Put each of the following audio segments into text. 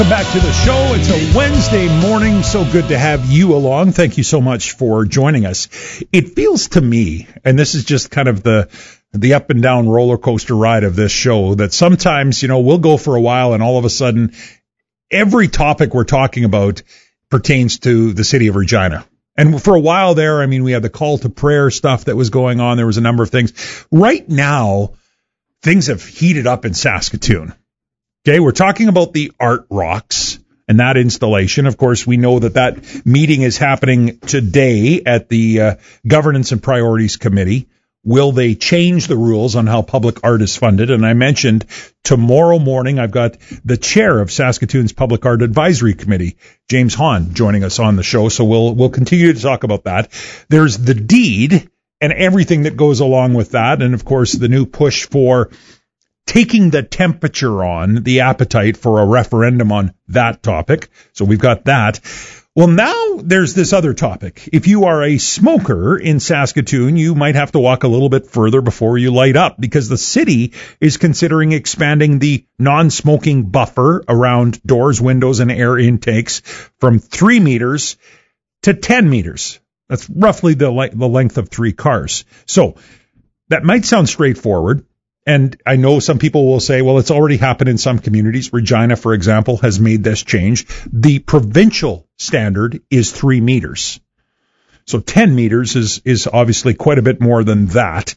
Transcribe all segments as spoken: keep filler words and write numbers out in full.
Back to the show. It's a Wednesday morning. So good to have you along. Thank you so much for joining us. It feels to me, and this is just kind of the the up and down roller coaster ride of this show, that sometimes, you know, we'll go for a while and all of a sudden every topic we're talking about pertains to the city of Regina. And for a while there, I mean, we had the call to prayer stuff that was going on. There was a number of things. Right now, things have heated up in Saskatoon. Okay, we're talking about the Art Rocks and that installation. Of course, we know that that meeting is happening today at the uh, Governance and Priorities Committee. Will they change the rules on how public art is funded? And I mentioned tomorrow morning, I've got the chair of Saskatoon's Public Art Advisory Committee, James Hahn, joining us on the show. So we'll we'll continue to talk about that. There's the deed and everything that goes along with that. And, of course, the new push for taking the temperature on the appetite for a referendum on that topic. So we've got that. Well, now there's this other topic. If you are a smoker in Saskatoon, you might have to walk a little bit further before you light up, because the city is considering expanding the non-smoking buffer around doors, windows, and air intakes from three meters to ten meters. That's roughly the, le- the length of three cars. So that might sound straightforward. And I know some people will say, well, it's already happened in some communities. Regina, for example, has made this change. The provincial standard is three meters. So ten meters is, is obviously quite a bit more than that.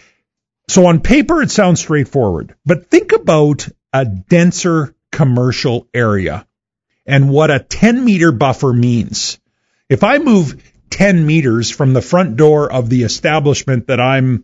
So on paper, it sounds straightforward. But think about a denser commercial area and what a ten meter buffer means. If I move ten meters from the front door of the establishment that I'm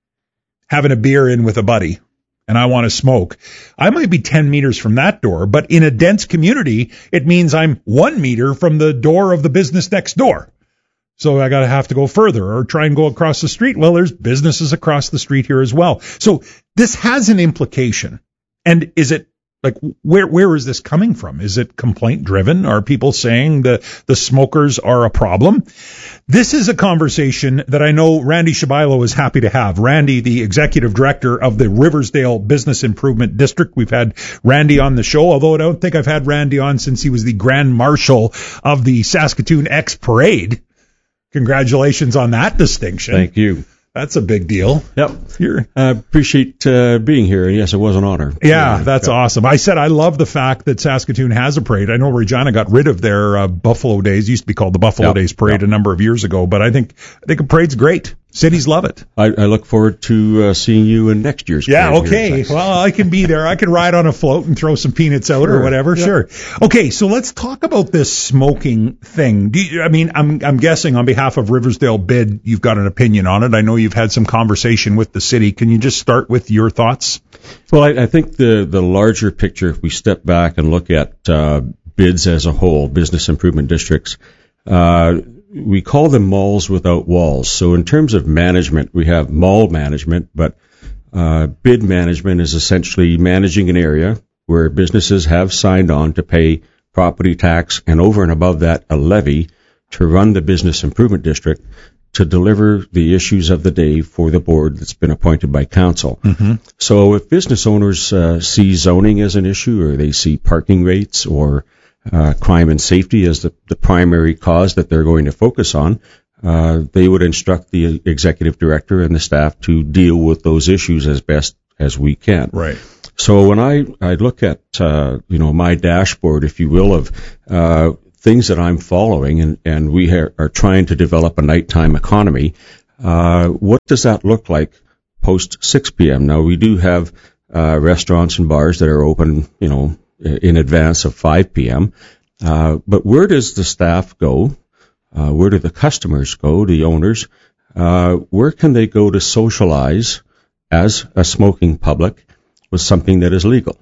having a beer in with a buddy and I want to smoke, I might be ten meters from that door, but in a dense community, it means I'm one meter from the door of the business next door. So I got to have to go further or try and go across the street. Well, there's businesses across the street here as well. So this has an implication. And is it like, where, where is this coming from? Is it complaint driven? Are people saying the, the smokers are a problem? This is a conversation that I know Randy Shabilo is happy to have. Randy, the executive director of the Riversdale Business Improvement District. We've had Randy on the show, although I don't think I've had Randy on since he was the Grand Marshal of the Saskatoon X Parade. Congratulations on that distinction. Thank you. That's a big deal. Yep. I uh, appreciate uh, being here. Yes, it was an honor. Yeah, that's yeah. awesome. I said I love the fact that Saskatoon has a parade. I know Regina got rid of their uh, Buffalo Days. It used to be called the Buffalo yep. Days Parade yep. a number of years ago, but I think I think a parade's great. Cities love it. I, I look forward to uh, seeing you in next year's yeah, parade. Yeah, okay. Well, I can be there. I can ride on a float and throw some peanuts out sure. or whatever. Yep. Sure. Okay, so let's talk about this smoking thing. Do you, I mean, I'm I'm guessing on behalf of Riversdale Bid, you've got an opinion on it. I know you've had some conversation with the city. Can you just start with your thoughts? Well, I, I think the, the larger picture, if we step back and look at uh, bids as a whole, business improvement districts, uh, we call them malls without walls. So in terms of management, we have mall management, but uh, bid management is essentially managing an area where businesses have signed on to pay property tax and over and above that a levy to run the business improvement district to deliver the issues of the day for the board that's been appointed by council. Mm-hmm. So if business owners uh, see zoning as an issue, or they see parking rates or uh, crime and safety as the, the primary cause that they're going to focus on, uh, they would instruct the executive director and the staff to deal with those issues as best as we can. Right. So when I, I look at, uh, you know, my dashboard, if you will, of, uh, things that I'm following, and, and we ha- are trying to develop a nighttime economy. Uh, what does that look like post six p.m.? Now, we do have uh, restaurants and bars that are open, you know, in advance of five p.m., uh, but where does the staff go? Uh, where do the customers go, the owners? Uh, where can they go to socialize as a smoking public with something that is legal?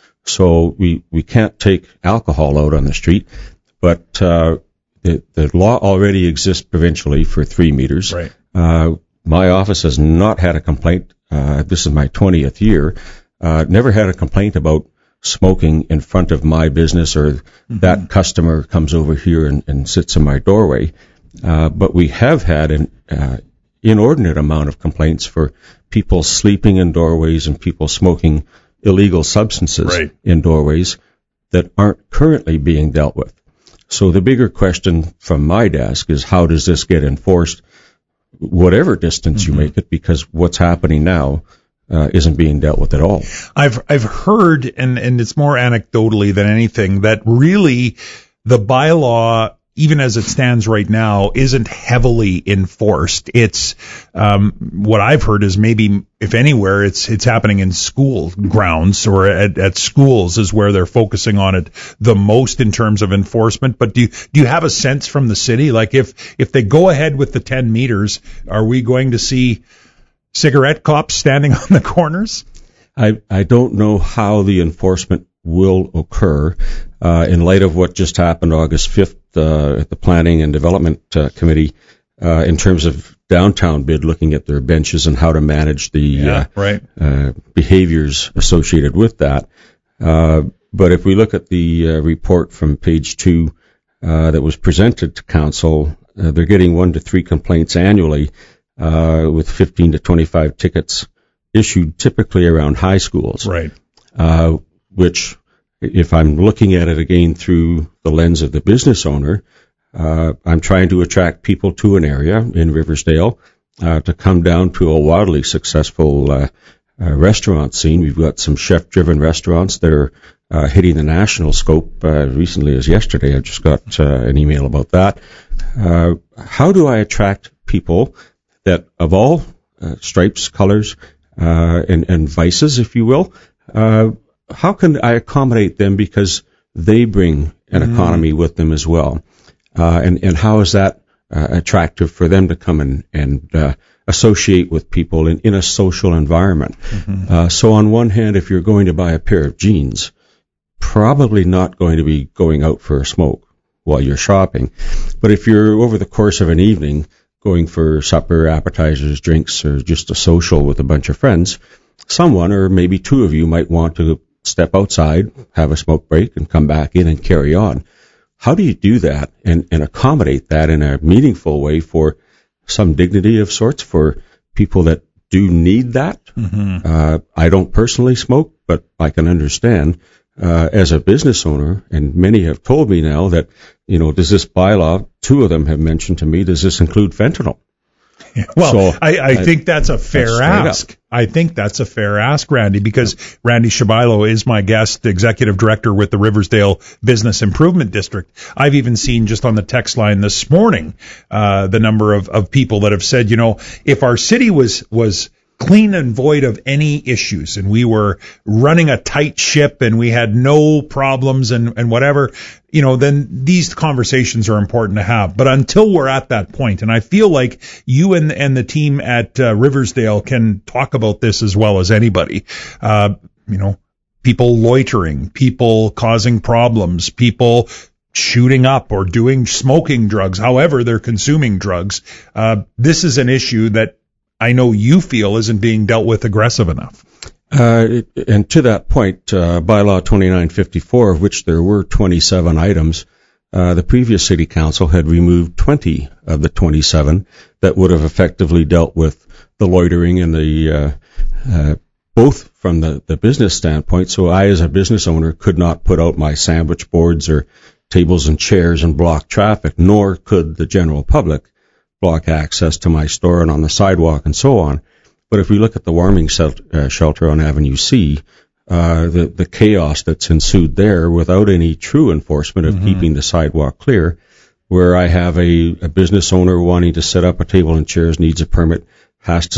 So we, we can't take alcohol out on the street. But uh, the, the law already exists provincially for three meters. Right. Uh, my office has not had a complaint. Uh, this is my twentieth year. Uh, never had a complaint about smoking in front of my business, or mm-hmm. that customer comes over here and, and sits in my doorway. Uh, but we have had an uh, inordinate amount of complaints for people sleeping in doorways and people smoking illegal substances right. in doorways. that aren't currently being dealt with. So the bigger question from my desk is, how does this get enforced, whatever distance mm-hmm. you make it, because what's happening now uh, isn't being dealt with at all. I've I've heard, and, and it's more anecdotally than anything, that really the bylaw, even as it stands right now, isn't heavily enforced. It's um, what I've heard is maybe, if anywhere, it's it's happening in school grounds or at, at schools is where they're focusing on it the most in terms of enforcement. But do you, do you have a sense from the city, like if if they go ahead with the ten meters, are we going to see cigarette cops standing on the corners? I I don't know how the enforcement will occur uh, in light of what just happened August fifth uh, at the Planning and Development uh, Committee uh, in terms of downtown bid, looking at their benches and how to manage the yeah, uh, right. uh, behaviors associated with that. Uh, but if we look at the uh, report from page two uh, that was presented to council, uh, they're getting one to three complaints annually uh, with fifteen to twenty-five tickets issued typically around high schools. Right. Uh, which, if I'm looking at it again through the lens of the business owner, uh, I'm trying to attract people to an area in Riversdale uh, to come down to a wildly successful uh, uh, restaurant scene. We've got some chef-driven restaurants that are uh, hitting the national scope. Uh, recently as yesterday, I just got uh, an email about that. Uh, how do I attract people that of all uh, stripes, colors, uh, and, and vices, if you will, uh, how can I accommodate them because they bring an mm. economy with them as well? Uh, and, and how is that uh, attractive for them to come in and uh, associate with people in, in a social environment? Mm-hmm. Uh, so on one hand, if you're going to buy a pair of jeans, probably not going to be going out for a smoke while you're shopping. But if you're over the course of an evening going for supper, appetizers, drinks, or just a social with a bunch of friends, someone or maybe two of you might want to step outside, have a smoke break, and come back in and carry on. How do you do that and, and accommodate that in a meaningful way for some dignity of sorts for people that do need that? Mm-hmm. Uh, I don't personally smoke, but I can understand uh, as a business owner, and many have told me now that, you know, does this bylaw, two of them have mentioned to me, does this include fentanyl? Well, so, I, I think that's a fair ask. Up. I think that's a fair ask, Randy, because yeah. Randy Shabilo is my guest, executive director with the Riversdale Business Improvement District. I've even seen just on the text line this morning uh, the number of, of people that have said, you know, if our city was was clean and void of any issues and we were running a tight ship and we had no problems and, and whatever, you know, then these conversations are important to have. But until we're at that point, and I feel like you and, and the team at uh, Riversdale can talk about this as well as anybody, uh, you know, people loitering, people causing problems, people shooting up or doing smoking drugs, however they're consuming drugs. Uh, this is an issue that I know you feel isn't being dealt with aggressive enough. Uh, and to that point, uh, bylaw twenty-nine fifty-four, of which there were twenty-seven items, uh, the previous city council had removed twenty of the twenty-seven that would have effectively dealt with the loitering and the, uh, uh, both from the, the business standpoint. So I, as a business owner, could not put out my sandwich boards or tables and chairs and block traffic, nor could the general public block access to my store and on the sidewalk and so on. But if we look at the warming uh, shelter on Avenue C, uh, the, the chaos that's ensued there without any true enforcement of mm-hmm. keeping the sidewalk clear, where I have a, a business owner wanting to set up a table and chairs, needs a permit, has to